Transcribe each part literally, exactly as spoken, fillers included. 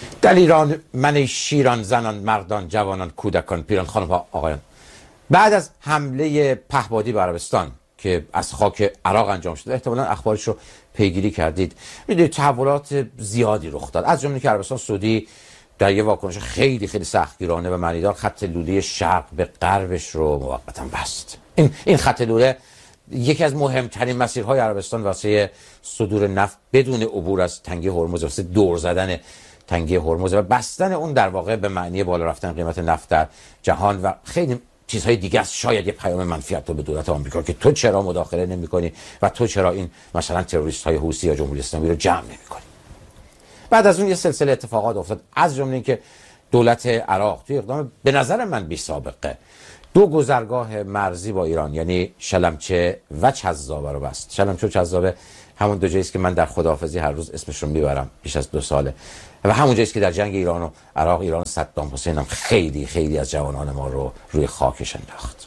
در ایران من شیران زنان مردان جوانان کودکان پیران خانم‌ها آقایان، بعد از حمله پهپادی به عربستان که از خاک عراق انجام شده، احتمالاً اخبارش رو پیگیری کردید، میدونید تحولات زیادی رخ داد، از جمله که عربستان سعودی در یه واکنش خیلی خیلی سختگیرانه و معنیدار خط لوله شرق به غربش رو موقتا بست. این این خط لوله یکی از مهمترین مسیرهای عربستان واسه صدور نفت بدون عبور از تنگه هرمز، واسه دور زدن تنگه هرمز و بستن اون در واقع به معنی بالا رفتن قیمت نفت در جهان و خیلی چیزهای دیگه است. شاید یه پیام منفیت رو به دولت آمریکا که تو چرا مداخله نمی‌کنی و تو چرا این مثلا تروریست‌های حوثی یا جمهوری اسلامی رو جمع نمی‌کنی. بعد از اون یه سلسله اتفاقات افتاد، از جمله اینکه دولت عراق توی اقدام به نظر من بی سابقه دو گذرگاه مرزی با ایران یعنی شلمچه و چذابه رو بست. شلمچه و چذابه همون دو جایی است که من در خداحافظی هر روز اسمشون میبرم بیش از دو ساله و همون جایی است که در جنگ ایران و عراق ایران صدام حسین هم خیلی خیلی از جوانان ما رو روی خاکش انداخت.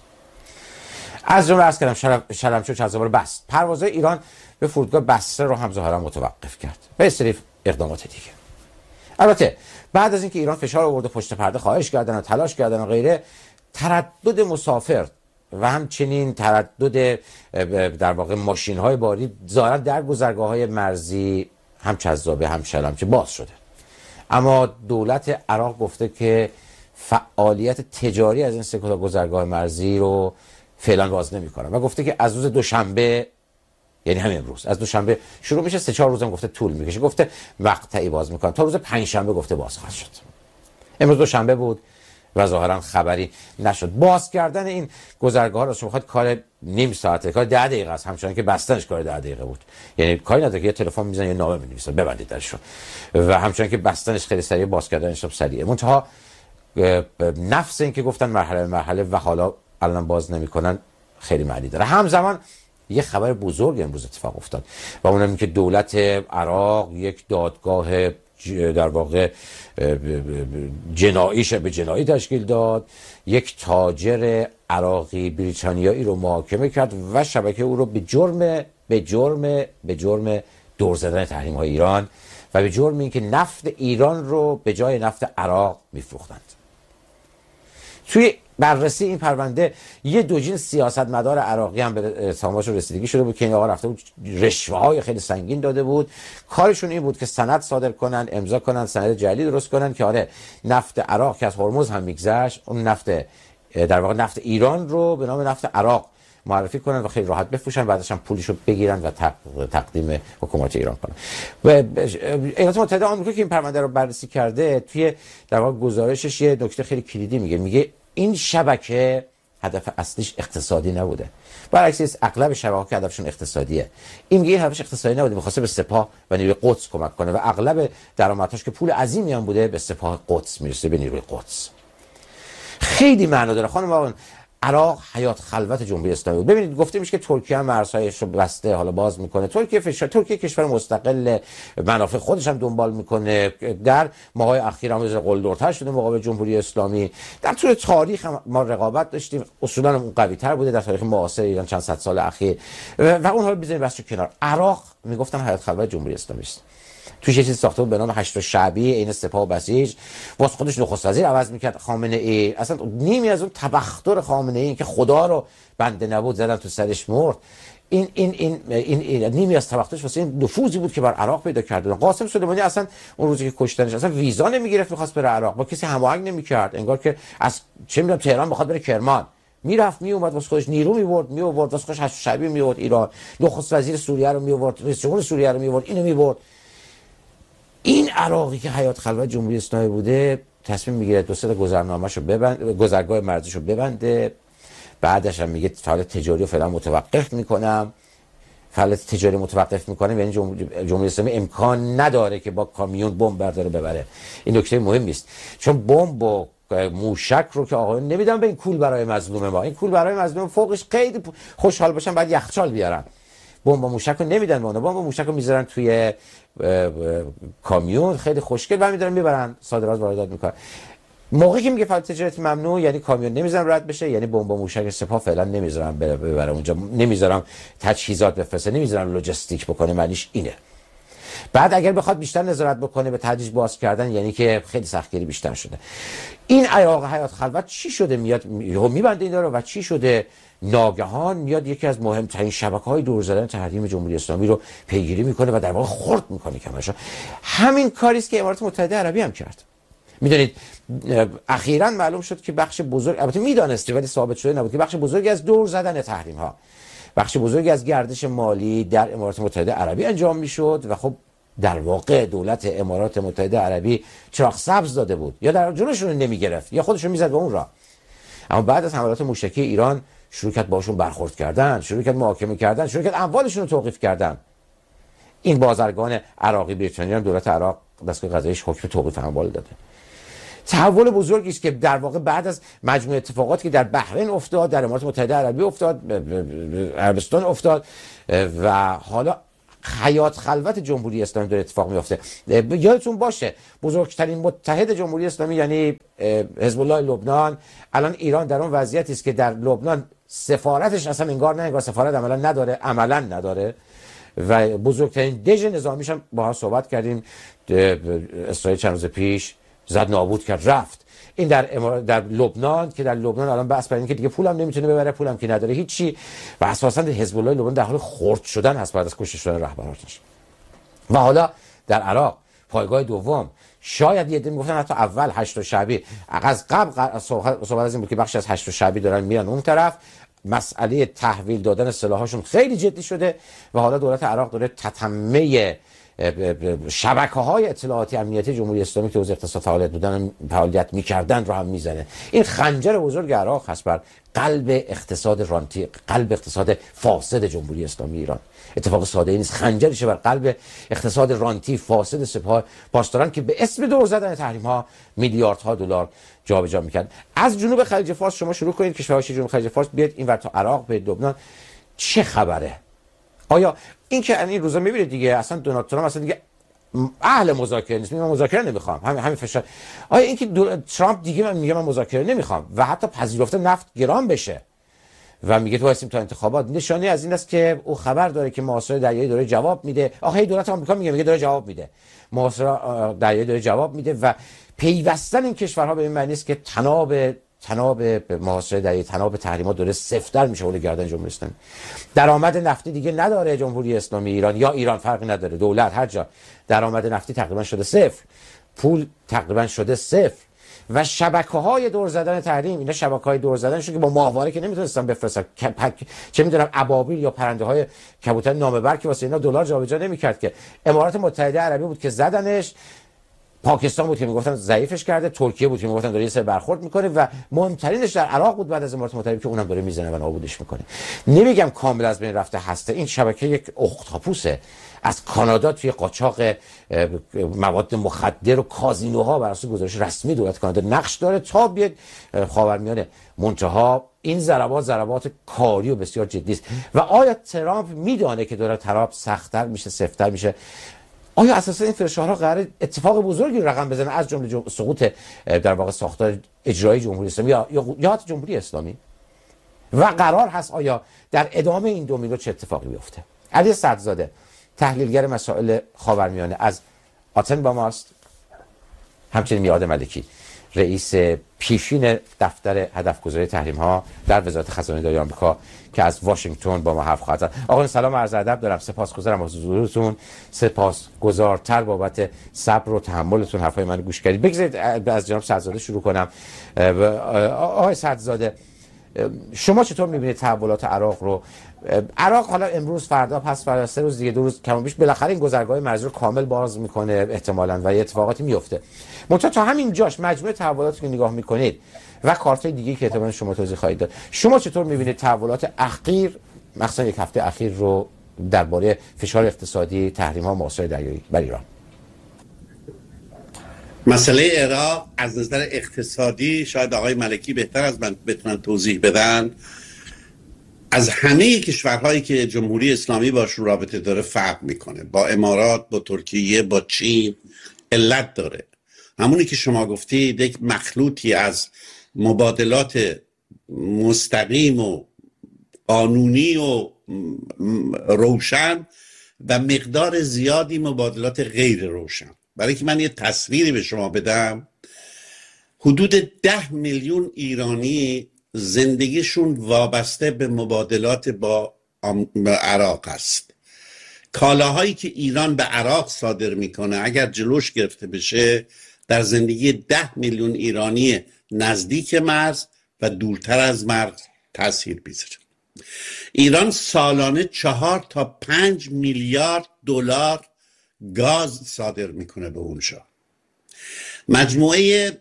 از جمله عرض کردم شلمچه و چذابه رو بست. پروازهای ایران به فرودگاه بصره رو هم ظاهرا متوقف کرد به سری اقدامات دیگه. البته بعد از اینکه ایران فشار آورد پشت پرده خواهش کردن و تلاش کردن و غیره، تردد مسافر و همچنین تردد در واقع ماشین‌های باری ظاهرا در گذرگاه‌های مرزی هم چذابه هم شلمچه باز شده. اما دولت عراق گفته که فعالیت تجاری از این سه تا گذرگاه مرزی رو فعلا باز نمی‌کنه و گفته که از روز دوشنبه، یعنی همین امروز، از دوشنبه شروع میشه، سه چهار روزم گفته طول میکشه، گفته مقطعی باز میکنن، تا روز پنجشنبه گفته باز خواهد شد. امروز دوشنبه بود و ظاهرا خبری نشد. باز کردن این گذرگاه رو شما بخواید کار نیم ساعته، کار ده دقیقه است، همچنان که بستنش کار ده دقیقه بود. یعنی کاری نداره که یه تلفن میزنه یا نامه مینویسه ببندید درشو، و همچنان که بستنش خیلی سریع، باز کردنش هم سریعه. منتها نفس این که گفتن مرحله مرحله و حالا الان باز نمیکنن خیلی معنی داره. همزمان یه خبر بزرگ امروز اتفاق افتاد و اونم این که دولت عراق یک دادگاه در واقع جنایی شبه جنایی تشکیل داد، یک تاجر عراقی بریتانیایی رو محاکمه کرد و شبکه او رو به جرم به جرم به جرم دور زدن تحریم های ایران و به جرم اینکه نفت ایران رو به جای نفت عراق میفروختند. توی بررسی این پرونده یه دوجین سیاستمدار عراقی هم به اتهامش رسیدگی شده بود که این آقا رفته بود رشوه‌های خیلی سنگین داده بود. کارشون این بود که سند صادر کنن، امضا کنن، سند جعلی درست کنن که آره نفت عراق که از هرمز هم میگذشت، اون نفت در واقع نفت ایران رو به نام نفت عراق معرفی کنن و خیلی راحت بفروشن، بعدش هم پولش رو بگیرن و تقدیم حکومت ایران کنن. و ایالات متحده آمریکا که این پرونده رو بررسی کرده، توی در واقع گزارشش یه نکته خیلی کلیدی میگه، میگه این شبکه هدف اصلیش اقتصادی نبوده. برعکس اغلب شبکه‌ها که هدفشون اقتصادیه. این میگه هدفش اقتصادی نبوده، می‌خواسته به سپاه و نیروی قدس کمک کنه و اغلب درآمدهاش که پول عظیمی هم بوده به سپاه قدس میرسه، به نیروی قدس. خیلی معنا داره خانم آقایان. عراق حیات خلوت جمهوری اسلامی بود. ببینید گفته میشه که ترکیه هم مرزهایش رو بسته، حالا باز میکنه. ترکیه فشار ترکیه کشور مستقل، منافع خودش هم دنبال میکنه. در ماهای اخیر هم قلدرتر شده مقابل جمهوری اسلامی. در طول تاریخ هم ما رقابت داشتیم، اصولا اون قوی تر بوده در تاریخ معاصر ایران چند صد سال اخیر و اون حالا بزنید بس کنار. عراق میگفتن حیات خلوت جمهوری اسلامی است. توش یه چیزی ساخته بود به نام هشت شعبی عین سپاه و بسیج، واسه خودش نخست وزیر عوض میکرد. خامنه ای اصلا نیمی از اون تبختر خامنه ای که خدا رو بنده نبود زدن تو سرش مرد، این این این این, این نیمی از تبخترش واسه این نفوذی بود که بر عراق پیدا کرده. قاسم سلیمانی اصلا اون روزی که کشتنش اصلا ویزا نمیگرفت، میخواست بره عراق، با کسی هماهنگ نمیکرد، انگار که از چه میدونم تهران بخواد بره کرمان، میرفت میومد واسه خودش نیرو میبرد میآورد واسه خودش هشت شعبی میآورد ایران، نخست وزیر سوریه رو میآورد، رئیس جمهور سوریه رو میآورد، اینو میبرد. این عراقی که حیات خلوت جمهوری اسلامی بوده تصمیم میگیره دو سه تا گذرنامه‌شو ببند، گذرگاه مرزیشو ببنده، بعدش هم میگه فعالیت تجاری رو فعلا متوقف میکنم. فعالیت تجاری متوقف میکنم یعنی جمهوری اسلامی امکان نداره که با کامیون بمب برداره ببره. این نکته مهمی است، چون بمب با موشک رو که آقایون نمیدن به این کول برای مظلوم ما، این کول برای مظلوم فوقش خیلی خوشحال باشن بعد یخچال بیارن. بمب با موشک رو نمیدن، ما بمب با موشک رو میذارن توی کامیون خیلی خوشگل و میذارن میبرن صادرات واردات میکنن. موقعی که میگه فعالیت تجارتی ممنوع یعنی کامیون نمیذارن رد بشه، یعنی بمب با موشک سپاه فعلا نمیذارن ببره اونجا، نمیذارن تجهیزات بفرسته، نمیذارن لوجستیک بکنه، معنیش اینه. بعد اگر بخواد بیشتر نظارت بکنه به تدریج باز کردن، یعنی که خیلی سختگیری بیشتر شده. این عراق حیات خلوت چی شده میاد میبنده اینا رو و چی شده ناگهان میاد یکی از مهمترین شبکه‌های دور زدن تحریم جمهوری اسلامی رو پیگیری میکنه و در واقع خرد میکنه کمرش. همین کاری است که امارات متحده عربی هم کرد. میدونید اخیراً معلوم شد که بخش بزرگ، البته میدانستی ولی ثابت شده نبود، که بخش بزرگی از دور زدن تحریم ها، بخش بزرگی از گردش مالی در امارات متحده عربی انجام میشد و خب در واقع دولت امارات متحده عربی چراغ سبز داده بود، یا در جلوشون نمیگرفت یا خودشون میزد به اون راه. اما بعد از حملات موشکی ایران شروع کرد باشون برخورد کردن، شروع کرد محاکمه کردن، شروع کرد اموالشون رو توقیف کردن. این بازرگان عراقی بریتانیا هم دولت عراق دستگاه قضاییش حکم توقیف اموال داده. تحول بزرگی است که در واقع بعد از مجموعه اتفاقاتی که در بحرین افتاد، در امارات متحده عربی افتاد، عربستان افتاد و حالا حیات خلوت جمهوری اسلامی داره اتفاق میفته. یادتون باشه بزرگترین متحد جمهوری اسلامی یعنی حزب الله لبنان، الان ایران در اون وضعیتی است که در لبنان سفارتش اصلا انگار نه انگار سفارت عملا نداره، عملا نداره و بزرگترین دژ نظامیش هم با هم صحبت کردیم، اسرائیل چند روز پیش زد نابود کرد رفت. این در امار... در لبنان که در لبنان الان بحث بر این که دیگه پولم نمیتونه ببره، پولم که نداره هیچی و اساسا حزب الله لبنان در حال خرد شدن هست بعد از کشته شدن رهبرانش. و حالا در عراق پایگاه دوم، شاید یه عده میگفتن حتی اول هشت شعبی، از قبل صحبت از این بود که بخش از هشت شعبی دارن میان اون طرف، مسئله تحویل دادن سلاحاشون خیلی جدی شده و حالا دولت عراق داره تتمه شبکه‌های اطلاعاتی امنیتی جمهوری اسلامی که حوزه اقتصاد فعالیت بودن فعالیت می‌کردن رو هم میزنه. این خنجر بزرگ عراق هست بر قلب اقتصاد رانتی، قلب اقتصاد فاسد جمهوری اسلامی ایران. اتفاق ساده ای نیست، خنجرشه بر قلب اقتصاد رانتی فاسد سپاه پاسداران که به اسم دور زدن تحریم‌ها میلیاردها دلار جابجا می‌کرد. از جنوب خلیج فارس شما شروع کنید، کشورهای جنوب خلیج فارس بیاد اینور تا عراق به لبنان، چه خبره؟ آیا این که این روزا میبینید دیگه اصلا دونالد ترامپ اصلا دیگه اهل مذاکره نیست، میگه من مذاکره نمیخوام، همین همین فشار. آیا این که ترامپ دیگه من میگه من مذاکره نمیخوام و حتی پذیرفته نفت گران بشه و میگه تو واسیم تا انتخابات، نشانه از این است که او خبر داره که محاصره دریایی داره جواب میده. آخه دولت آمریکا میگه میگه داره جواب میده، محاصره دریایی داره جواب میده و پیوستن این کشورها به این معنی است که تناب تناب محاصره دریایی، تناب تحریمات داره سفت‌تر میشه اول گردن جمهوری اسلامی. درآمد نفتی دیگه نداره جمهوری اسلامی ایران یا ایران فرقی نداره، دولت هر جا درآمد نفتی تقریبا شده صفر، پول تقریبا شده صفر و شبکه‌های دور زدن تحریم، اینا شبکه‌های دور زدنشون که با ماهواره که نمیتونستن بفرستن، چه میدونم ابابیل یا پرنده‌های کبوتر نامه‌بر که واسه اینا دلار جابجا نمی‌کرد که. امارات متحده عربی بود که زدنش، پاکستان بود که میگفتن ضعیفش کرده، ترکیه بود که میگفتن داره یه سر برخورد میکنه و مهمترینش در عراق بود بعد از امارات متحده که اونم داره میزنه و نابودش میکنه. نمیگم کامل از بین رفته هسته، این شبکه یک اختاپوسه از کانادا توی قاچاق مواد مخدر و کازینوها بر اساس گزارش رسمی دولت کانادا نقش داره تا بیاد خاورمیانه. منتها این ضربات ضربات کاری و بسیار جدی است و آیا ترامپ میدانه که داره ترامپ سخت‌تر میشه، سفت‌تر میشه؟ آیا اساسا این فشارها قرار اتفاق بزرگی رقم بزنه از جمله جم... سقوط در واقع ساختار اجرایی جمهوری اسلامی یا یا جمهوری اسلامی و قرار هست آیا در ادامه این دومینو چه اتفاقی بیفته؟ علی صدرزاده تحلیلگر مسائل خاورمیانه از آتن با ماست، همچنین میاد ملکی رئیس پیشین دفتر هدفگذاری تحریم ها در وزارت خزانه داری آمریکا که از واشنگتن با ما حرف خواهد زد. آقا سلام، عرض ادب دارم، سپاسگزارم از حضورتون، سپاسگزارتر بابت صبر و تحملتون حرفای من گوش کردید. بگذارید از جناب صدرزاده شروع کنم. آقای صدرزاده شما چطور می‌بینید تحولات عراق رو؟ عراق حالا امروز فردا پس فردا سه روز دیگه دو روز کم و بیش بالاخره این گذرگاه مرزی رو کامل باز میکنه احتمالاً و یه اتفاقاتی میفته. منتها تا همین جاش مجموعه تحولاتی که نگاه میکنید و کارتای دیگه که احتمالاً شما توضیح خواهید داد، شما چطور میبینید تحولات اخیر مثلا یک هفته اخیر رو درباره فشار اقتصادی، تحریم‌ها، محاصره دریایی بر ایران؟ مسئله عراق از نظر اقتصادی شاید آقای ملکی بهتر از من بتونن توضیح بدن، از همه کشورهایی که جمهوری اسلامی باشون رابطه داره فرق میکنه. با امارات، با ترکیه، با چین علت داره. همونی که شما گفتید یک مخلوطی از مبادلات مستقیم و قانونی و روشن و مقدار زیادی مبادلات غیر روشن. برای که من یه تصویری به شما بدم، حدود ده میلیون ایرانی زندگیشون وابسته به مبادلات با عراق است. کالاهایی که ایران به عراق صادر میکنه اگر جلوش گرفته بشه در زندگی ده میلیون ایرانی نزدیک مرز و دورتر از مرز تاثیر میذاره. ایران سالانه چهار تا پنج میلیارد دلار گاز صادر میکنه به اونجا. مجموعه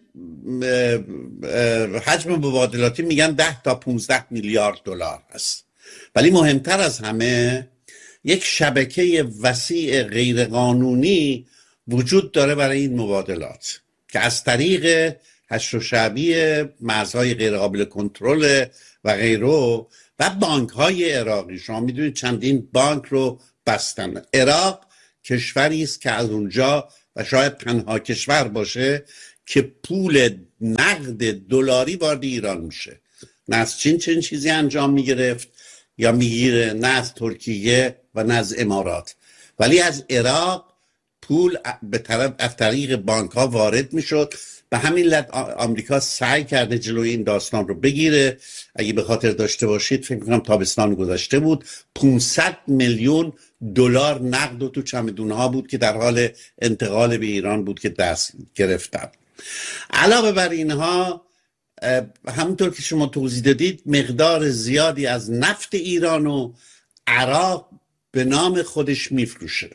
حجم مبادلاتی میگن ده تا پانزده میلیارد دلار هست. ولی مهمتر از همه یک شبکه وسیع غیرقانونی وجود داره برای این مبادلات که از طریق حشر و شعبی مرزهای غیرقابل کنترل و غیره و بانک های عراقی. شما میدونید چندین بانک رو بستن. عراق کشوری است که از اونجا و شاید تنها کشور باشه که پول نقد دلاری وارد ایران میشه. نه از چین چنین چیزی انجام میگرفت یا میگیره، نه از ترکیه و نه از امارات، ولی از عراق پول به طرف از طریق بانک ها وارد میشد. به همین علت آمریکا سعی کرده جلوی این داستان رو بگیره. اگه به خاطر داشته باشید فکر میکنم تابستان گذشته بود پانصد میلیون دلار نقد و تو چمدونها بود که در حال انتقال به ایران بود که دست گرفتن. علاوه بر اینها همونطور که شما توضیح دادید مقدار زیادی از نفت ایران و عراق به نام خودش میفروشه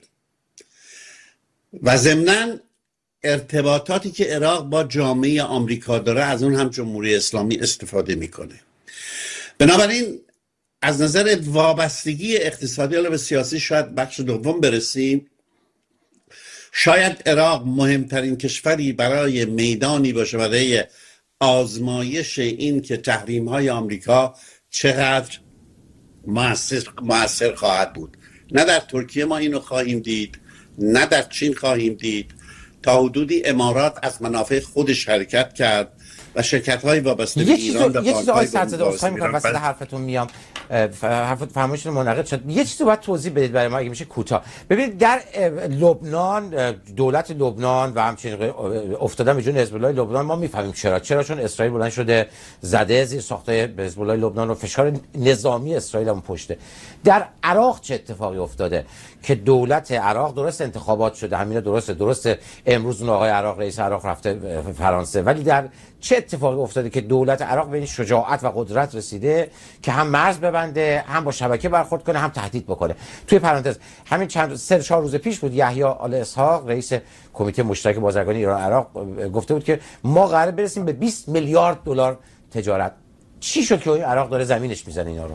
و ضمناً ارتباطاتی که عراق با جامعه آمریکا داره از اون هم جمهوری اسلامی استفاده میکنه. بنابراین از نظر وابستگی اقتصادی حالا به سیاسی شاید بخش دوم برسیم. شاید عراق مهمترین کشوری برای میدانی باشه برای آزمایش این که تحریم های آمریکا چقدر مؤثر مؤثر خواهد بود. نه در ترکیه ما اینو خواهیم دید، نه در چین خواهیم دید. تا حدودی امارات از منافع خودش حرکت کرد و شرکت های وابسته به ایران و یه چیز آقای سرزاده وابسته میکنم وسط حرفتون میام، حرفت فرمایشتون منعقد شد. یه چیزی باید توضیح بدید برای ما اگه میشه کوتاه. ببینید در لبنان، دولت لبنان و همچنین افتادن به جون حزب الله لبنان ما میفهمیم چرا چرا چون اسرائیل بلند شده زده زیر ساخته حزب الله لبنان و فشار نظامی اسرائیل هم پشته. در عراق چه اتفاقی افتاده که دولت عراق درست انتخابات شده، همین درسته درسته امروز اون آقای عراق رئیس عراق رفته فرانسه، ولی در چه اتفاقی افتاده که دولت عراق به این شجاعت و قدرت رسیده که هم مرز ببنده، هم با شبکه برخورد کنه، هم تهدید بکنه؟ توی پرانتز همین چند سه چهار روز پیش بود یحیی آل اسحاق رئیس کمیته مشترک بازرگانی ایران عراق گفته بود که ما قراره برسیم به بیست میلیارد دلار تجارت. چی شد که عراق داره زمینش میزنه اینا رو؟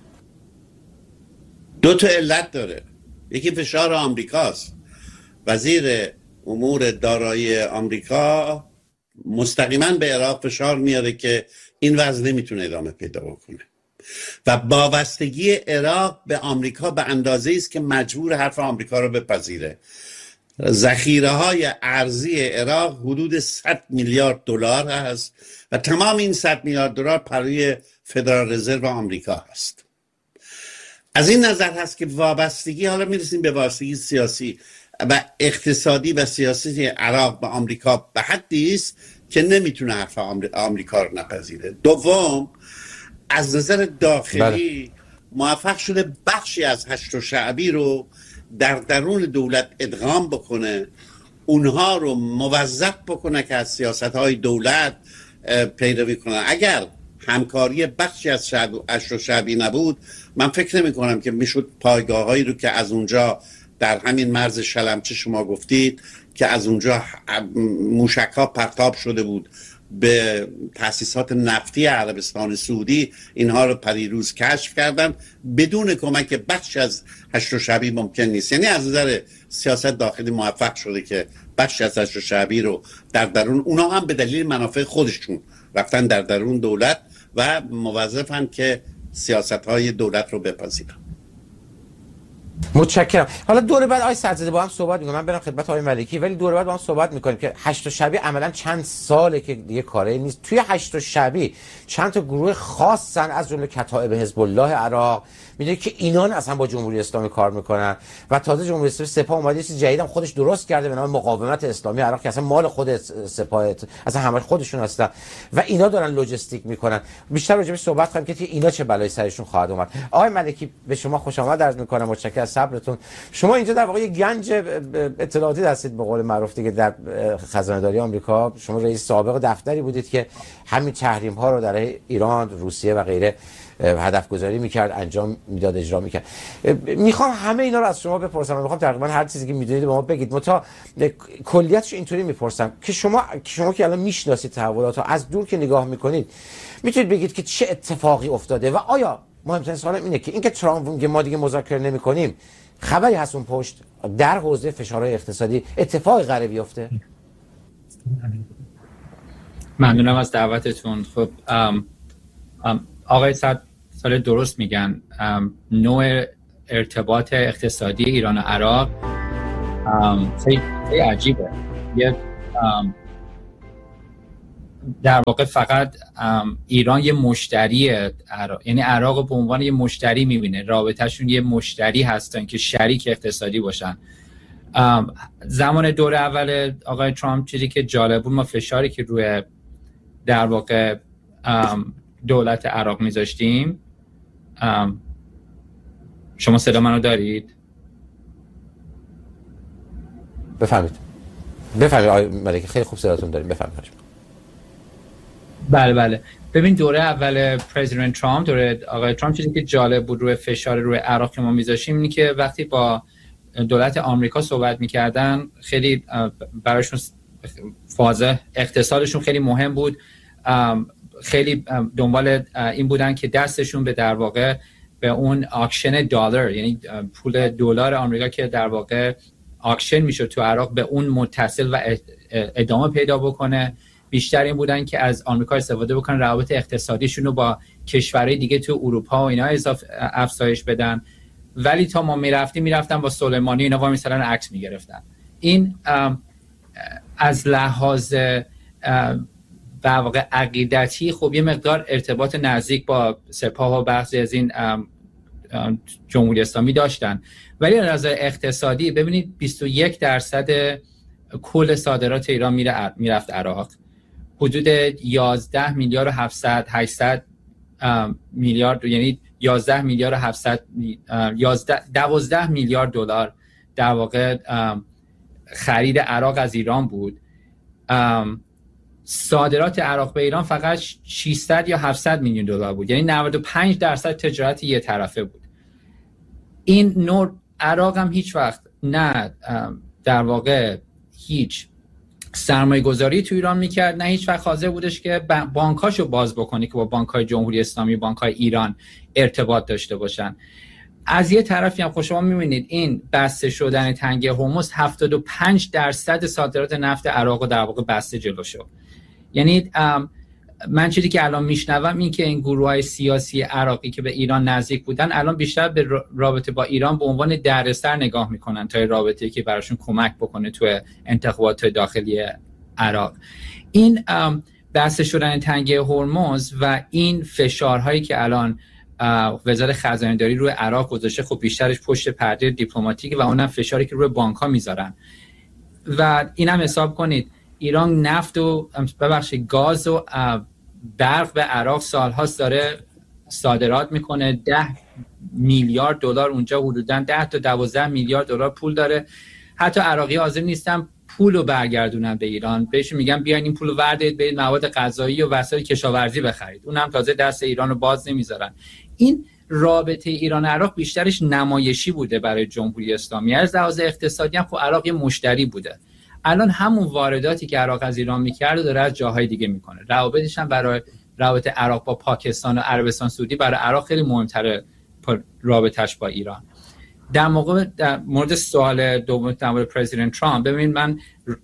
دو تا علت داره. یکی فشار آمریکاست. وزیر امور دارایی آمریکا مستقیما به عراق فشار میاره که این وضع نمیتونه ادامه پیدا بکنه و وابستگی عراق به آمریکا به اندازه‌ای است که مجبور حرف آمریکا رو بپذیره. ذخیره های ارزی عراق حدود صد میلیارد دلار هست و تمام این صد میلیارد دلار برای فدرال رزرو آمریکا هست. از این نظر هست که وابستگی، حالا میرسیم به وابستگی سیاسی و اقتصادی و سیاسی عراق به آمریکا به حدی است که نمیتونه حرف آمریکا رو نپذیره. دوم، از نظر داخلی بله. موفق شده بخشی از حشد و شعبی رو در درون دولت ادغام بکنه، اونها رو موظف بکنه که از سیاست‌های دولت پیروی کنن. اگر همکاری بخشی از حشد و شعبی نبود، من فکر نمی کنم که میشد پایگاه‌هایی رو که از اونجا در همین مرز شلمچه شما گفتید که از اونجا موشک‌ها پرتاب شده بود به تأسیسات نفتی عربستان سعودی، اینها رو پریروز کشف کردن، بدون کمک بخش از حشد و شعبی ممکن نیست. یعنی از نظر سیاست داخلی موفق شده که بخش از حشد و شعبی رو در درون، اونا هم به دلیل منافع خودشون رفتن در درون دولت و موظفن که سیاست‌های دولت رو بپذیرن. متشکرم. حالا دوره بعد آقای سرزاده با هم صحبت می‌کنیم. من برم خدمت آقای ملکی، ولی دوره بعد با هم صحبت می‌کنیم که حشد و شعبی عملاً چند ساله که دیگه کاری نیست. توی حشد و شعبی چند تا گروه خاصن از جمله کتائب حزب الله عراق میدونه که اینان اصلا با جمهوری اسلامی کار میکنن و تازه جمهوری اسلامی سپاه اومده چیز جدیدم خودش درست کرده به نام مقاومت اسلامی عراق که اصلا مال خود سپاه اصلا همه خودشون هستن و اینا دارن لوجستیک میکنن. بیشتر راجع به صحبت کنیم که اینا چه بلایی سرشون خواهد اومد. آقای ملکی به شما خوش آمد عرض میکنم، متشکرم از صبرتون. شما اینجا در واقع گنج اطلاعاتی هستید به قول معروف دیگه در خزانه داری آمریکا. شما رئیس سابق دفتری بودید که همین تحریم ها رو در ایران، روسیه و غیره هدف گذاری میکرد، انجام میداد، اجرا میکرد. میخوام همه اینا رو از شما بپرسم، میخوام تقریبا هر چیزی که میدونید به ما بگید. متا کلیتش اینطوری میپرسم که شما شما که الان میشناسید تحولات رو، از دور که نگاه میکنید میتونید بگید که چه اتفاقی افتاده و آیا مهمترین سوالم اینه که اینکه ترامپ ما دیگه مذاکره نمیکنیم خبری هست اون پشت در حوزه فشارهای اقتصادی اتفاقی قراره بیفته؟ ممنونم از دعوتتون. خب ام، ام، آقای صد سال درست میگن، نوع ارتباط اقتصادی ایران و عراق خیلی عجیبه. یه در واقع فقط ایران یه مشتری عراق، یعنی عراق به عنوان یه مشتری میبینه، رابطهشون یه مشتری هستن که شریک اقتصادی باشن. زمان دور اول آقای ترامپ چیزی که جالب بود، ما فشاری که روی در واقع دولت عراق میذاشتیم. شما صدا منو دارید؟ بفهمید بفهمید آقای ملکی، خیلی خوب صداتون داریم، بفهمید. بله بله. ببین دوره اول پرزیدنت ترامپ، دوره آقای ترامپ، چیزی که جالب بود روی فشار روی عراق که ما میذاشیم اینه که وقتی با دولت آمریکا صحبت میکردن خیلی براشون فاز اقتصادشون خیلی مهم بود، خیلی دنبال این بودن که دستشون به در واقع به اون آکشن دلار، یعنی پول دلار آمریکا که در واقع آکشن میشد تو عراق، به اون متصل و ادامه پیدا بکنه. بیشتر این بودن که از آمریکا استفاده بکنن روابط اقتصادیشون رو با کشورهای دیگه تو اروپا و اینا اضافه افزایش بدن. ولی تا ما میرفتیم میرفتن با سلیمانی اینا با مثلا عکس میگرفتن. این از لحاظ در واقع عقیدتی خب یه مقدار ارتباط نزدیک با سپاه و بعضی از این جمهوری اسلامی داشتن، ولی از نظر اقتصادی ببینید بیست و یک درصد کل صادرات ایران میره میرفت عراق، حدود یازده میلیارد و هفتصد هشتصد میلیارد، یعنی یازده میلیارد و هفتصد یازده دوازده میلیارد دلار در واقع خرید عراق از ایران بود. صادرات عراق به ایران فقط ششصد یا هفتصد میلیون دلار بود، یعنی نود و پنج درصد تجارت یه طرفه بود. این نوع عراق هم هیچ وقت نه در واقع هیچ سرمایه گذاری تو ایران میکرد، نه هیچ وقت حاضر بودش که بانکاشو باز بکنه که با بانکای جمهوری اسلامی، بانکای ایران ارتباط داشته باشن. از یه طرفی هم خب شما میبینید این بسته شدن تنگه هرمز هفتاد و پنج درصد صادرات نفت عراق رو در واقع بسته جلو شد. یعنی من چیزی که الان میشنوم این که این گروه‌های سیاسی عراقی که به ایران نزدیک بودن الان بیشتر به رابطه با ایران به عنوان دردسر نگاه میکنن تا رابطه‌ای که براشون کمک بکنه تو انتخابات داخلی عراق. این بسته شدن تنگه هرمز و این فشارهایی که الان وزارت خزانه داری روی عراق گذاشته خب بیشترش پشت پرده دیپلماتیک و اونم فشاری که روی بانک‌ها میذارن. و اینم حساب کنید ایران نفت و ببخشید گاز و برق به عراق سالهاست داره صادرات میکنه، ده میلیارد دلار اونجا حدوداً ده تا دوازده میلیارد دلار پول داره. حتی عراقی حاضر نیستن پول رو برگردونن به ایران، بهشون میگن بیاین این پول رو وردید برید مواد غذایی و وسایل کشاورزی بخرید، اونم تازه دست ایران رو باز نمیذارن. این رابطه ایران عراق بیشترش نمایشی بوده برای جمهوری اسلامی. از لحاظ اقتصادی هم خب عراق یه مشتری بوده. الان همون وارداتی که عراق از ایران میکرد داره از جاهای دیگه میکنه. روابطش هم برای رابط عراق با پاکستان و عربستان سعودی برای عراق خیلی مهمتره رابطش با ایران. در موقع در مورد سوال دوم در مورد پرزیدنت ترامپ، ببین من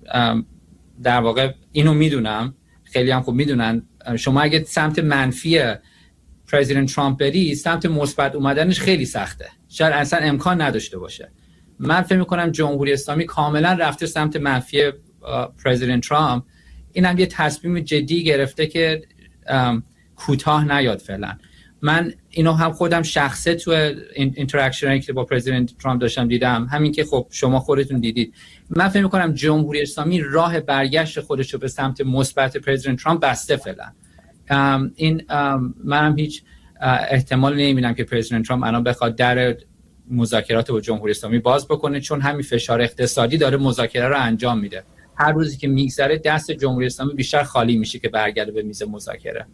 در واقع اینو میدونم، خیلی هم خوب میدونن، شما اگه سمت منفی پرزیدنت ترامپ بری سمت مثبت اومدنش خیلی سخته، شاید اصلا امکان نداشته باشه. من فکر می‌کنم جمهوری اسلامی کاملا رفته سمت منفی پرزیدنت ترامپ. اینم یه تصمیم جدی گرفته که کوتاه نیاد فعلا. من اینو هم خودم شخصه تو اینتراکشنی که با پرزیدنت ترامپ داشتم دیدم، همین که خب شما خودتون دیدید. من فکر می‌کنم جمهوری اسلامی راه برگشت خودش رو به سمت مثبت پرزیدنت ترامپ بسته فعلا. این منم هیچ احتمال نمی‌بینم که پرزیدنت ترامپ الان بخواد در مذاکرات با جمهوری اسلامی باز بکنه، چون همین فشار اقتصادی داره مذاکره رو انجام میده. هر روزی که میگذره دست جمهوری اسلامی بیشتر خالی میشه که برگرده به میز مذاکره.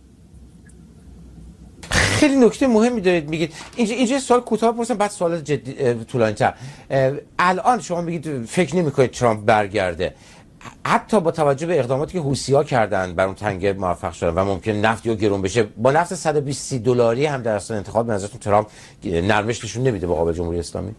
خیلی نکته مهمی دارید میگید. اینجا اینجا سوال کوتاه بپرسم بعد سوال جدی طولانی‌تر. الان شما میگید فکر نمی‌کنید ترامپ برگرده، حتی با توجه به اقداماتی که حوثی‌ها کردن بر اون تنگه موفق شدن و ممکن نفت یا گرون بشه، با نفت صد و بیست دلاری هم در اصل انتخاب به نظرتون ترامپ نرمش نشون نمیده مقابل جمهوری اسلامی؟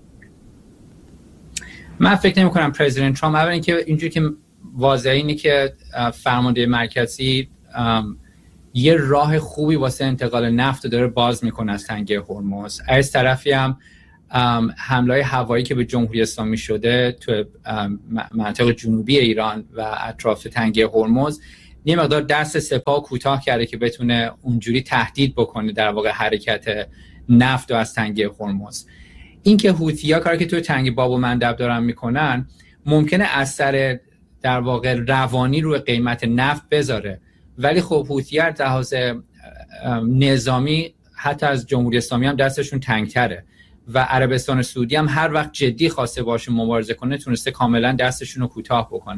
من فکر نمی کنم پرزیدنت ترامپ، اول اینکه اینجوری که واضحه اینه که فرمانده مرکزی یه راه خوبی واسه انتقال نفت داره باز میکنه از تنگه هرمز. از طرفی هم حمله هوایی که به جمهوری اسلامی شده تو منطقه جنوبی ایران و اطراف تنگه هرمز یه مقدار دست سپاه کوتاه کرده که بتونه اونجوری تهدید بکنه در واقع حرکت نفت و از تنگه هرمز. این که حوثی‌ها کاری که توی تنگه باب و mandeb دارن میکنن ممکنه اثر در واقع روانی روی قیمت نفت بذاره، ولی خب حوثی‌ها از لحاظ نظامی حتی از جمهوری اسلامی هم دستشون تنگ‌تره و عربستان سعودی هم هر وقت جدی خواسته باشه مبارزه کنه تونسته کاملا دستشون رو کوتاه بکنه.